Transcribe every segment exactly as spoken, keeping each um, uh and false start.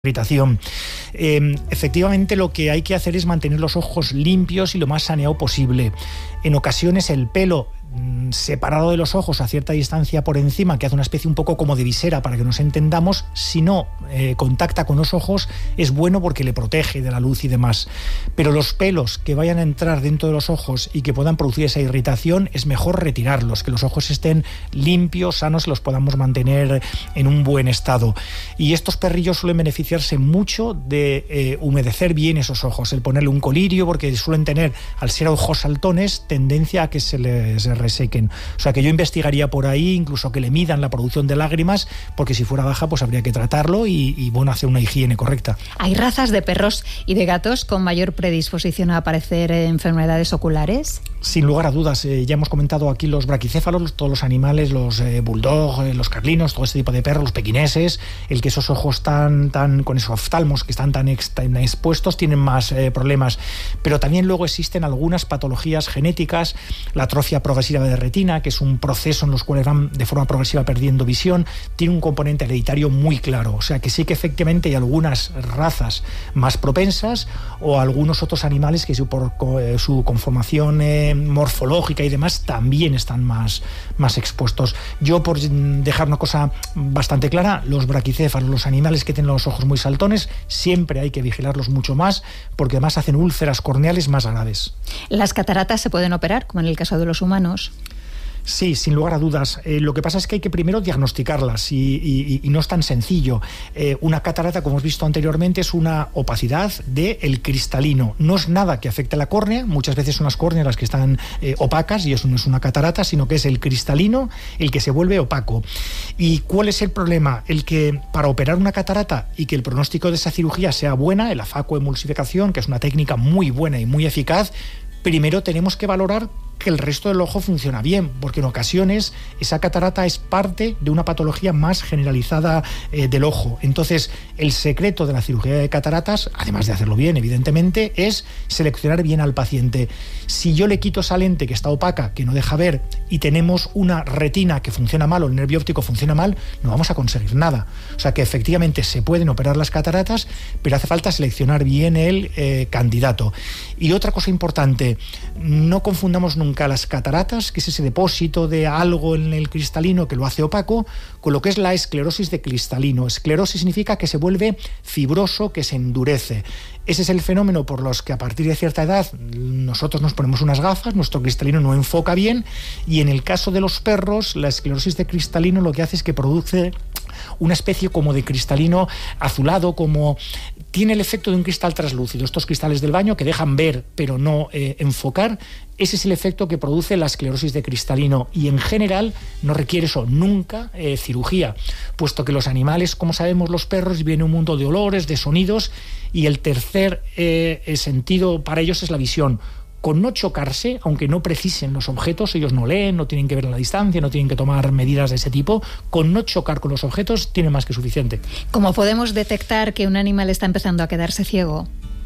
irritación. Eh, efectivamente, lo que hay que hacer es mantener los ojos limpios y lo más saneado posible. En ocasiones el pelo mmm, separado de los ojos a cierta distancia por encima, que hace una especie un poco como de visera para que nos entendamos, si no eh, contacta con los ojos, es bueno porque le protege de la luz y demás. Pero los pelos que vayan a entrar dentro de los ojos y que puedan producir esa irritación, es mejor retirarlos, que los ojos estén limpios, sanos, y los podamos mantener en un buen estado. Y estos perrillos suelen beneficiarse mucho de eh, humedecer bien esos ojos, el ponerle un colirio, porque suelen tener, al ser ojos saltones, tendencia a que se les resequen. O sea que yo investigaría por ahí, incluso que le midan la producción de lágrimas, porque si fuera baja pues habría que tratarlo y, y bueno, hacer una higiene correcta. ¿Hay razas de perros y de gatos con mayor predisposición a aparecer enfermedades oculares? Sin lugar a dudas, eh, ya hemos comentado aquí los braquicéfalos, todos los animales, los eh, bulldog, eh, los carlinos, todo este tipo de perros, los pequineses, el que esos ojos tan, tan con esos oftalmos que están tan, ex, tan expuestos tienen más eh, problemas. Pero también luego existen algunas patologías genéticas, la atrofia progresiva de retina, que es un proceso en los cuales van de forma progresiva perdiendo visión, tiene un componente hereditario muy claro. O sea que sí que efectivamente hay algunas razas más propensas o algunos otros animales que su, por eh, su conformación eh, morfológica y demás también están más, más expuestos. Yo, por dejar una cosa bastante clara, los braquicéfalos, los animales que tienen los ojos muy saltones, siempre hay que vigilarlos mucho más porque además hacen úlceras corneales más graves. ¿Las cataratas se pueden operar, como en el caso de los humanos? Sí, sin lugar a dudas. Eh, lo que pasa es que hay que primero diagnosticarlas y, y, y no es tan sencillo. Eh, una catarata, como hemos visto anteriormente, es una opacidad del cristalino. No es nada que afecte a la córnea. Muchas veces son las córneas las que están eh, opacas y eso no es una catarata, sino que es el cristalino el que se vuelve opaco. ¿Y cuál es el problema? El que para operar una catarata y que el pronóstico de esa cirugía sea buena, la facoemulsificación, que es una técnica muy buena y muy eficaz, primero tenemos que valorar que el resto del ojo funciona bien, porque en ocasiones esa catarata es parte de una patología más generalizada eh, del ojo. Entonces, el secreto de la cirugía de cataratas, además de hacerlo bien, evidentemente, es seleccionar bien al paciente. Si yo le quito esa lente que está opaca, que no deja ver, y tenemos una retina que funciona mal o el nervio óptico funciona mal, no vamos a conseguir nada. O sea que efectivamente se pueden operar las cataratas, pero hace falta seleccionar bien el eh, candidato. Y otra cosa importante, no confundamos nunca las cataratas, que es ese depósito de algo en el cristalino que lo hace opaco, con lo que es la esclerosis de cristalino. Esclerosis significa que se vuelve fibroso, que se endurece. Ese es el fenómeno por los que a partir de cierta edad nosotros nos ponemos unas gafas, nuestro cristalino no enfoca bien, y en el caso de los perros, la esclerosis de cristalino lo que hace es que produce una especie como de cristalino azulado, como tiene el efecto de un cristal translúcido, estos cristales del baño que dejan ver pero no eh, enfocar. Ese es el efecto que produce la esclerosis de cristalino y en general no requiere eso nunca eh, cirugía, puesto que los animales, como sabemos, los perros viven en un mundo de olores, de sonidos, y el tercer eh, sentido para ellos es la visión. Con no chocarse, aunque no precisen los objetos, ellos no leen, no tienen que ver a la distancia, no tienen que tomar medidas de ese tipo, con no chocar con los objetos tiene más que suficiente. ¿Cómo podemos detectar que un animal está empezando a quedarse ciego?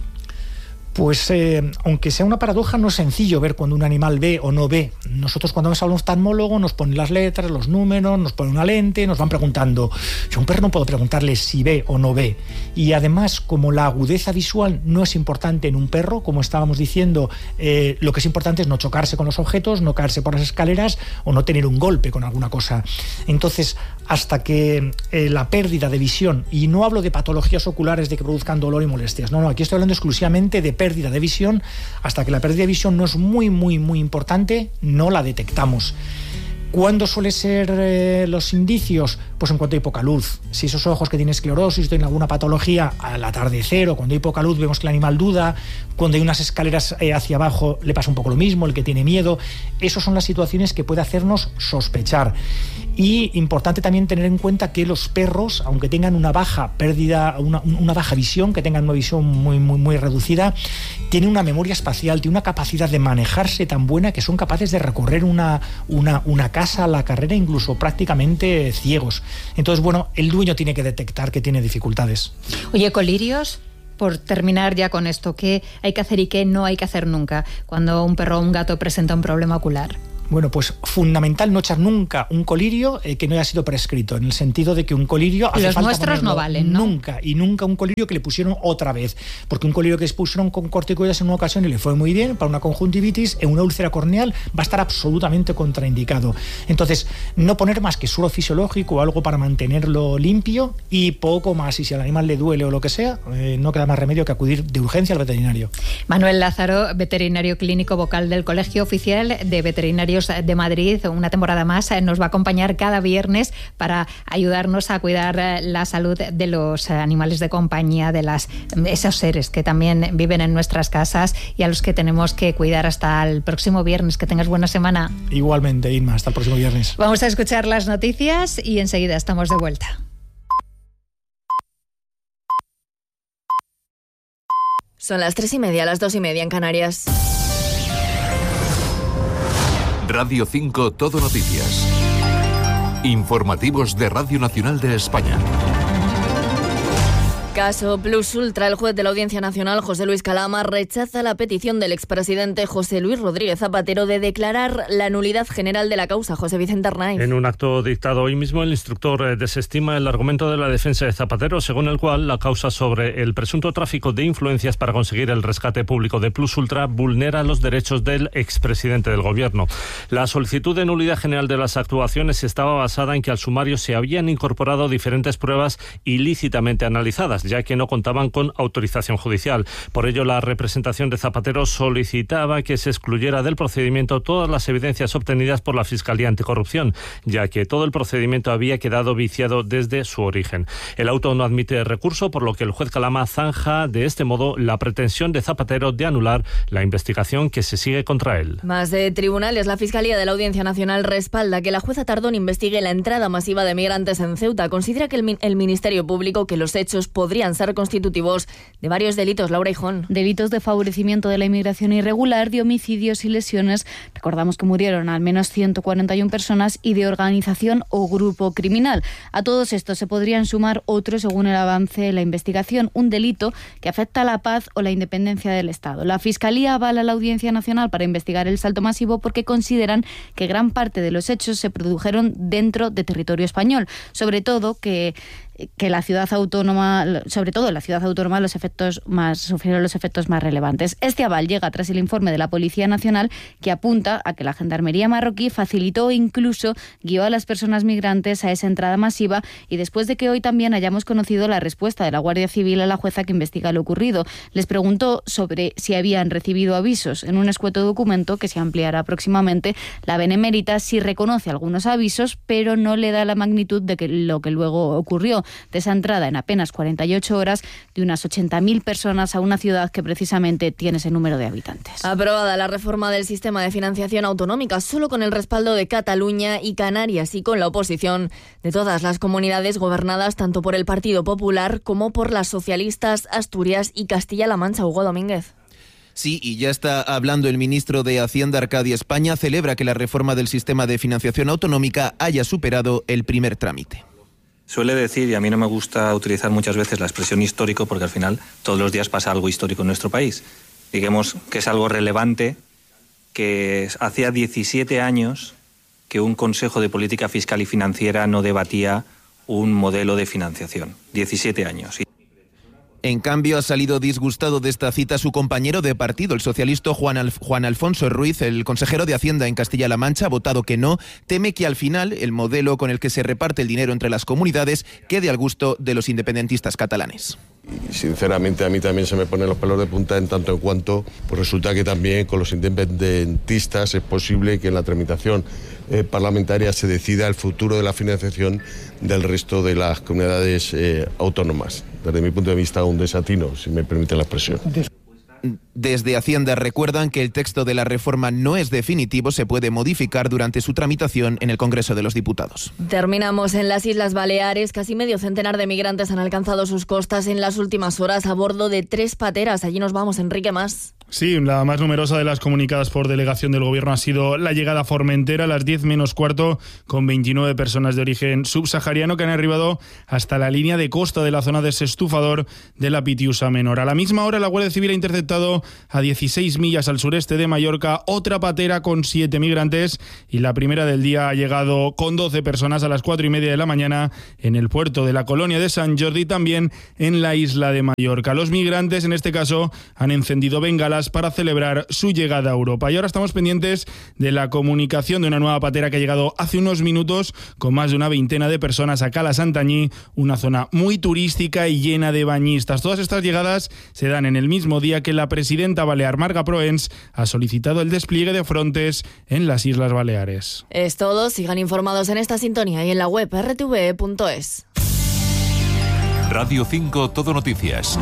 Pues eh, aunque sea una paradoja, no es sencillo ver cuando un animal ve o no ve. Nosotros cuando vamos a un oftalmólogo nos ponen las letras, los números, nos ponen una lente, nos van preguntando. Yo a un perro no puedo preguntarle si ve o no ve. Y además, como la agudeza visual no es importante en un perro, como estábamos diciendo, eh, lo que es importante es no chocarse con los objetos, no caerse por las escaleras o no tener un golpe con alguna cosa. Entonces, hasta que eh, la pérdida de visión, y no hablo de patologías oculares de que produzcan dolor y molestias, no, no, aquí estoy hablando exclusivamente de pérdida de visión, hasta que la pérdida de visión no es muy, muy, muy importante, no la detectamos. ¿Cuándo suelen ser eh, los indicios? Pues en cuanto hay poca luz. Si esos ojos que tienen esclerosis, tienen alguna patología al atardecer o cuando hay poca luz vemos que el animal duda, cuando hay unas escaleras eh, hacia abajo le pasa un poco lo mismo, el que tiene miedo. Esas son las situaciones que puede hacernos sospechar. Y importante también tener en cuenta que los perros, aunque tengan una baja pérdida, una, una baja visión, que tengan una visión muy, muy, muy reducida, tienen una memoria espacial, tienen una capacidad de manejarse tan buena que son capaces de recorrer una, una, una casa a la carrera incluso prácticamente ciegos. Entonces, bueno, el dueño tiene que detectar que tiene dificultades. Oye, colirios, por terminar ya con esto, ¿qué hay que hacer y qué no hay que hacer nunca cuando un perro o un gato presenta un problema ocular? Bueno, pues fundamental no echar nunca un colirio eh, que no haya sido prescrito, en el sentido de que un colirio hace los falta nuestros no valen, ¿no? Nunca, y nunca un colirio que le pusieron otra vez, porque un colirio que les pusieron con corticoides en una ocasión y le fue muy bien, para una conjuntivitis, en una úlcera corneal va a estar absolutamente contraindicado. Entonces, no poner más que suero fisiológico o algo para mantenerlo limpio y poco más, y si al animal le duele o lo que sea, eh, no queda más remedio que acudir de urgencia al veterinario. Manuel Lázaro, veterinario clínico vocal del Colegio Oficial de Veterinarios de Madrid, una temporada más, nos va a acompañar cada viernes para ayudarnos a cuidar la salud de los animales de compañía, de las, esos seres que también viven en nuestras casas y a los que tenemos que cuidar. Hasta el próximo viernes. Que tengas buena semana. Igualmente, Inma, hasta el próximo viernes. Vamos a escuchar las noticias y enseguida estamos de vuelta. Son las tres y media, las dos y media en Canarias. Radio cinco Todo Noticias. Informativos de Radio Nacional de España. Caso Plus Ultra. El juez de la Audiencia Nacional, José Luis Calama, rechaza la petición del expresidente José Luis Rodríguez Zapatero de declarar la nulidad general de la causa. José Vicente Arnaiz. En un acto dictado hoy mismo, el instructor desestima el argumento de la defensa de Zapatero, según el cual la causa sobre el presunto tráfico de influencias para conseguir el rescate público de Plus Ultra vulnera los derechos del expresidente del Gobierno. La solicitud de nulidad general de las actuaciones estaba basada en que al sumario se habían incorporado diferentes pruebas ilícitamente analizadas, ya que no contaban con autorización judicial. Por ello, la representación de Zapatero solicitaba que se excluyera del procedimiento todas las evidencias obtenidas por la Fiscalía Anticorrupción, ya que todo el procedimiento había quedado viciado desde su origen. El auto no admite recurso, por lo que el juez Calama zanja de este modo la pretensión de Zapatero de anular la investigación que se sigue contra él. Más de tribunales. La Fiscalía de la Audiencia Nacional respalda que la jueza Tardón investigue la entrada masiva de migrantes en Ceuta. Considera que el, el Ministerio Público que los hechos podrían ser constitutivos de varios delitos. Laura Hijón. Delitos de favorecimiento de la inmigración irregular, de homicidios y lesiones. Recordamos que murieron al menos ciento cuarenta y una personas, y de organización o grupo criminal. A todos estos se podrían sumar otros según el avance de la investigación, un delito que afecta a la paz o la independencia del Estado. La Fiscalía avala a la Audiencia Nacional para investigar el salto masivo porque consideran que gran parte de los hechos se produjeron dentro de territorio español, sobre todo que que la ciudad autónoma, sobre todo en la ciudad autónoma, los efectos más sufrieron los efectos más relevantes. Este aval llega tras el informe de la Policía Nacional, que apunta a que la Gendarmería marroquí facilitó e incluso guió a las personas migrantes a esa entrada masiva, y después de que hoy también hayamos conocido la respuesta de la Guardia Civil a la jueza que investiga lo ocurrido. Les preguntó sobre si habían recibido avisos. En un escueto documento que se ampliará próximamente, la Benemérita sí reconoce algunos avisos, pero no le da la magnitud de que lo que luego ocurrió, de esa entrada en apenas cuarenta y ocho horas de unas ochenta mil personas a una ciudad que precisamente tiene ese número de habitantes. Aprobada la reforma del sistema de financiación autonómica, solo con el respaldo de Cataluña y Canarias y con la oposición de todas las comunidades gobernadas tanto por el Partido Popular como por las socialistas, Asturias y Castilla-La Mancha. Hugo Domínguez. Sí, y ya está hablando el ministro de Hacienda, Arcadia España, celebra que la reforma del sistema de financiación autonómica haya superado el primer trámite. Suele decir, y a mí no me gusta utilizar muchas veces la expresión histórico, porque al final todos los días pasa algo histórico en nuestro país. Digamos que es algo relevante, que hacía diecisiete años que un Consejo de Política Fiscal y Financiera no debatía un modelo de financiación. diecisiete años. En cambio, ha salido disgustado de esta cita su compañero de partido, el socialista Juan, Alf- Juan Alfonso Ruiz, el consejero de Hacienda en Castilla-La Mancha, ha votado que no. Teme que al final el modelo con el que se reparte el dinero entre las comunidades quede al gusto de los independentistas catalanes. Y sinceramente a mí también se me ponen los pelos de punta en tanto en cuanto pues resulta que también con los independentistas es posible que en la tramitación eh, parlamentaria se decida el futuro de la financiación del resto de las comunidades eh, autónomas. Desde mi punto de vista un desatino, si me permite la expresión. Desde Hacienda recuerdan que el texto de la reforma no es definitivo, se puede modificar durante su tramitación en el Congreso de los Diputados. Terminamos en las Islas Baleares. Casi medio centenar de migrantes han alcanzado sus costas en las últimas horas a bordo de tres pateras. Allí nos vamos, Enrique Más. Sí, la más numerosa de las comunicadas por delegación del Gobierno ha sido la llegada a Formentera a las diez menos cuarto, con veintinueve personas de origen subsahariano que han arribado hasta la línea de costa de la zona de ese estufador de la Pitiusa Menor. A la misma hora, la Guardia Civil ha interceptado a dieciséis millas al sureste de Mallorca, otra patera con siete migrantes, y la primera del día ha llegado con doce personas a las cuatro y media de la mañana en el puerto de la colonia de Sant Jordi, también en la isla de Mallorca. Los migrantes, en este caso, han encendido bengalas para celebrar su llegada a Europa. Y ahora estamos pendientes de la comunicación de una nueva patera que ha llegado hace unos minutos con más de una veintena de personas a Cala Santanyí, una zona muy turística y llena de bañistas. Todas estas llegadas se dan en el mismo día que la presidenta balear Marga Proens ha solicitado el despliegue de frontes en las Islas Baleares. Es todo. Sigan informados en esta sintonía y en la web erre te ve punto es. Radio cinco Todo Noticias.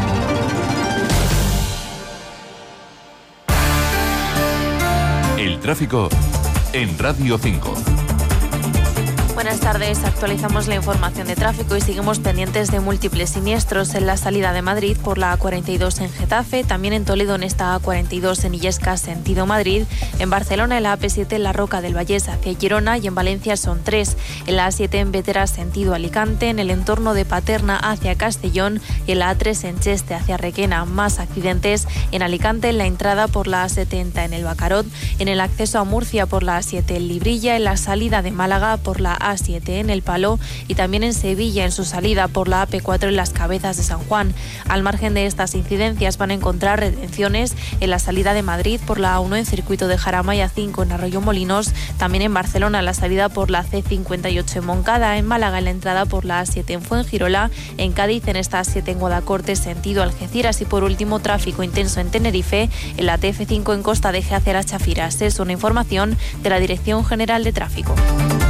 El tráfico en Radio cinco. Buenas tardes, actualizamos la información de tráfico y seguimos pendientes de múltiples siniestros en la salida de Madrid por la A cuarenta y dos en Getafe, también en Toledo en esta A cuarenta y dos en Illescas sentido Madrid, en Barcelona en la A P siete en La Roca del Vallés hacia Girona y en Valencia son tres, en la A siete en Bétera sentido Alicante, en el entorno de Paterna hacia Castellón y en la A tres en Cheste hacia Requena. Más accidentes en Alicante en la entrada por la A setenta en el Bacarot, en el acceso a Murcia por la A siete en Librilla, en la salida de Málaga por la A siete en El Palo y también en Sevilla en su salida por la A P cuatro en Las Cabezas de San Juan. Al margen de estas incidencias van a encontrar retenciones en la salida de Madrid por la A uno en Circuito de Jarama y A cinco en Arroyo Molinos, también en Barcelona la salida por la C cincuenta y ocho en Moncada, en Málaga en la entrada por la A siete en Fuengirola, en Cádiz en esta A siete en Guadacorte sentido Algeciras y por último tráfico intenso en Tenerife en la T F cinco en Costa de Eje hacia Las Chafiras. Es una información de la Dirección General de Tráfico.